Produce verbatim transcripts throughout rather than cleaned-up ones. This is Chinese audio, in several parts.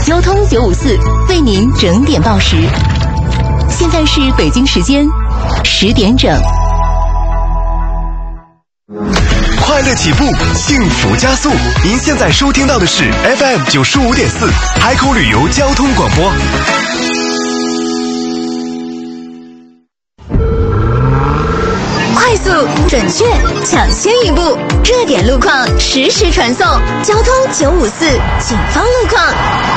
交通九五四为您整点报时。现在是北京时间十点整。 快乐起步，幸福加速。您现在收听到的是 F M 九十五点四海口旅游交通广播。 快速、准确、抢先一步，热点路况实时传送。交通九五四警方路况。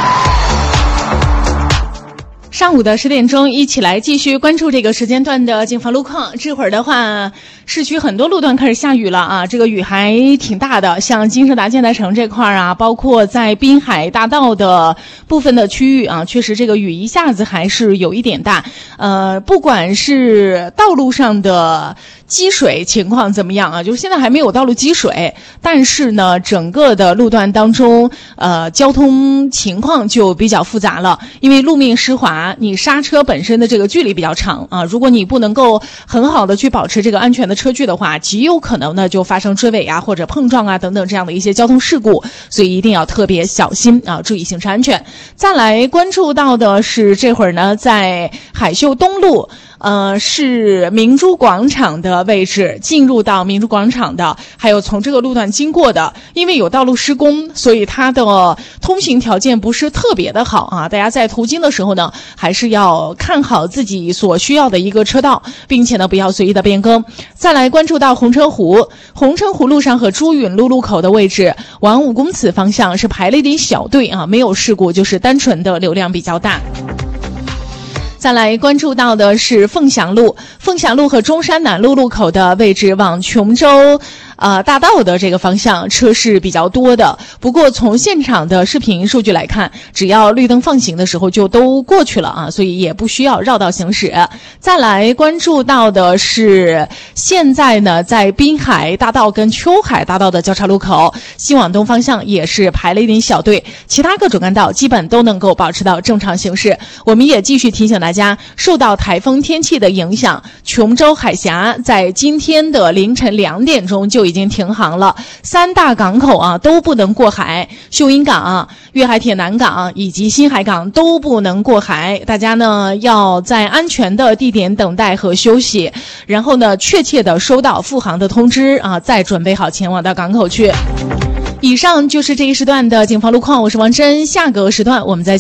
上午的十点钟，一起来继续关注这个时间段的警方路况。这会儿的话，市区很多路段开始下雨了啊，这个雨还挺大的。像金色达建材城这块啊，包括在滨海大道的部分的区域啊，确实这个雨一下子还是有一点大。呃，不管是道路上的积水情况怎么样啊，就是现在还没有道路积水，但是呢，整个的路段当中，呃，交通情况就比较复杂了，因为路面湿滑，你刹车本身的这个距离比较长啊，如果你不能够很好的去保持这个安全的车距的话，极有可能呢就发生追尾啊或者碰撞啊等等这样的一些交通事故，所以一定要特别小心啊，注意行车安全。再来关注到的是这会儿呢，在海秀东路。呃，是明珠广场的位置，进入到明珠广场的，还有从这个路段经过的，因为有道路施工，所以它的通行条件不是特别的好啊。大家在途经的时候呢，还是要看好自己所需要的一个车道，并且呢，不要随意的变更。再来关注到红车湖，红车湖路上和朱允路路口的位置，往五公祠方向是排了一点小队啊，没有事故，就是单纯的流量比较大。再来关注到的是凤翔路，凤翔路和中山南路路口的位置，往琼州呃，大道的这个方向车是比较多的，不过从现场的视频数据来看，只要绿灯放行的时候就都过去了啊，所以也不需要绕道行驶。再来关注到的是，现在呢，在滨海大道跟秋海大道的交叉路口，西往东方向也是排了一点小队，其他各种干道基本都能够保持到正常行驶。我们也继续提醒大家，受到台风天气的影响，琼州海峡在今天的凌晨两点钟就已经停航了，三大港口啊都不能过海，秀英港、粤海铁南港以及新海港都不能过海，大家呢要在安全的地点等待和休息，然后呢确切的收到复航的通知啊，再准备好前往到港口去。以上就是这一时段的警方路况，我是王真，下个时段我们再